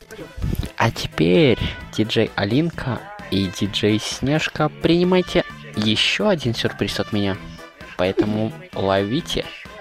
А теперь, диджей Алинка и диджей Снежка, принимайте еще один сюрприз от меня. Поэтому ловите.